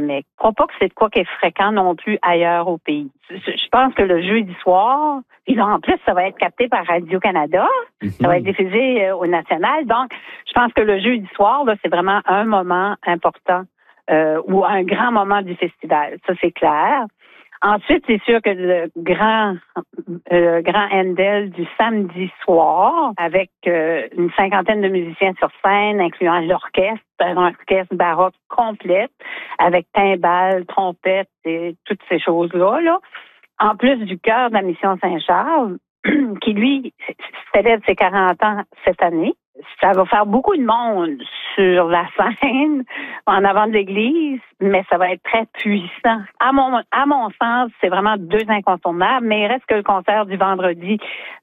Mecque. Je crois pas que c'est de quoi qui est fréquent non plus ailleurs au pays. Je pense que le jeudi soir, puis là, en plus, ça va être capté par Radio-Canada. Ça va être diffusé au national. Donc, je pense que le jeudi soir, là, c'est vraiment un moment important ou un grand moment du festival. Ça, c'est clair. Ensuite, c'est sûr que le grand Handel du samedi soir, avec une cinquantaine de musiciens sur scène, incluant l'orchestre, un orchestre baroque complète, avec timbales, trompettes et toutes ces choses-là. Là. En plus du chœur de la Mission Saint-Charles, qui, lui, célèbre ses 40 ans cette année. Ça va faire beaucoup de monde sur la scène, en avant de l'église, mais ça va être très puissant. À mon sens, c'est vraiment deux incontournables, mais il reste que le concert du vendredi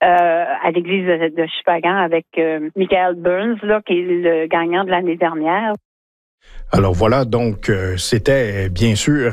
à l'église de Chupagan avec Michael Burns, là, qui est le gagnant de l'année dernière. Alors voilà, donc c'était bien sûr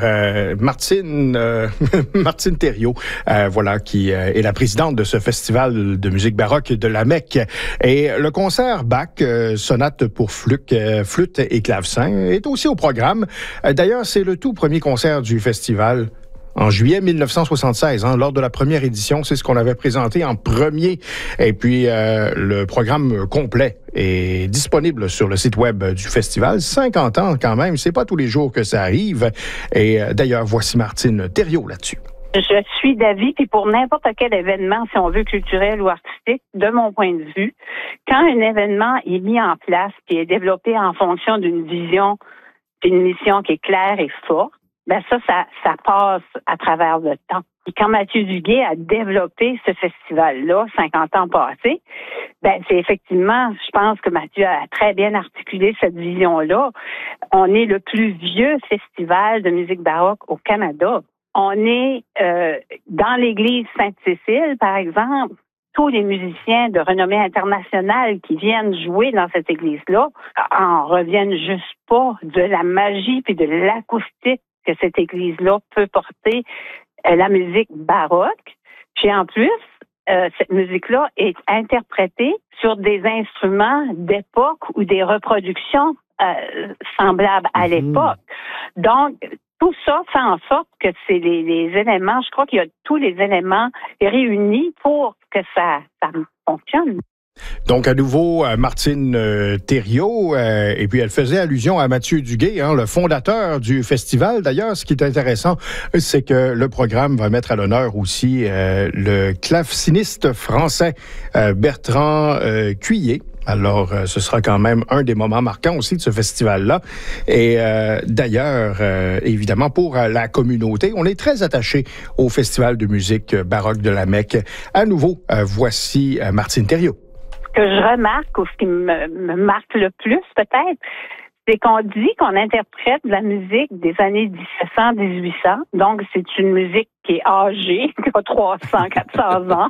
Martine Thériault, voilà, qui est la présidente de ce festival de musique baroque de la Mecque. Et le concert Bach, sonate pour flûte et clavecin, est aussi au programme. D'ailleurs, c'est le tout premier concert du festival. En juillet 1976, lors de la première édition, c'est ce qu'on avait présenté en premier. Et puis, le programme complet est disponible sur le site web du festival. 50 ans quand même, c'est pas tous les jours que ça arrive. Et d'ailleurs, voici Martine Thériault là-dessus. Je suis d'avis, puis pour n'importe quel événement, si on veut culturel ou artistique, de mon point de vue, quand un événement est mis en place et est développé en fonction d'une vision, d'une mission qui est claire et forte, ben ça passe à travers le temps. Et quand Mathieu Duguay a développé ce festival-là, 50 ans passés, ben c'est effectivement, je pense que Mathieu a très bien articulé cette vision-là. On est le plus vieux festival de musique baroque au Canada. On est dans l'église Sainte-Cécile, par exemple. Tous les musiciens de renommée internationale qui viennent jouer dans cette église-là en reviennent juste pas de la magie puis de l'acoustique que cette église-là peut porter la musique baroque. Puis en plus, cette musique-là est interprétée sur des instruments d'époque ou des reproductions semblables à l'époque. Donc, tout ça fait en sorte que c'est les éléments, je crois qu'il y a tous les éléments réunis pour que ça fonctionne. Donc, à nouveau, Martine Thériault, et puis elle faisait allusion à Mathieu Duguay, le fondateur du festival. D'ailleurs, ce qui est intéressant, c'est que le programme va mettre à l'honneur aussi le claveciniste français Bertrand Cuillet. Alors, ce sera quand même un des moments marquants aussi de ce festival-là. Et d'ailleurs, évidemment, pour la communauté, on est très attaché au Festival de musique baroque de la Mecque. À nouveau, voici Martine Thériault. Ce que je remarque, ou ce qui me marque le plus peut-être, c'est qu'on dit qu'on interprète de la musique des années 1700-1800. Donc, c'est une musique qui est âgée, qui a 300-400 ans.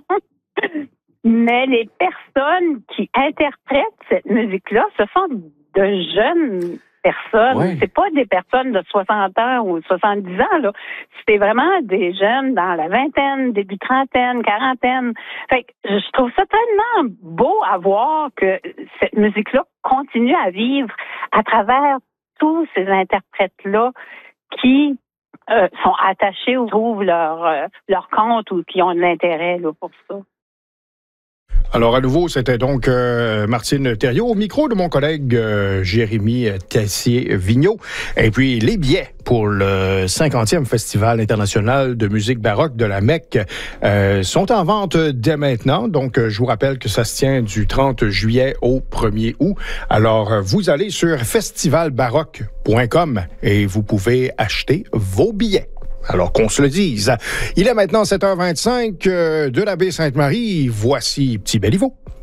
Mais les personnes qui interprètent cette musique-là, ce sont de jeunes personnes. Ouais. C'est pas des personnes de 60 ans ou 70 ans, là. C'est vraiment des jeunes dans la vingtaine, début trentaine, quarantaine. Fait que je trouve ça tellement beau à voir que cette musique-là continue à vivre à travers tous ces interprètes-là qui sont attachés ou trouvent leur compte ou qui ont de l'intérêt là, pour ça. Alors, à nouveau, c'était donc Martine Thériault au micro de mon collègue Jérémy Tessier-Vigneault. Et puis, les billets pour le 50e Festival international de musique baroque de la Mecque sont en vente dès maintenant. Donc, je vous rappelle que ça se tient du 30 juillet au 1er août. Alors, vous allez sur festivalbaroque.com et vous pouvez acheter vos billets. Alors qu'on se le dise. Il est maintenant 7h25 de la baie Sainte-Marie. Voici Petit Béliveau.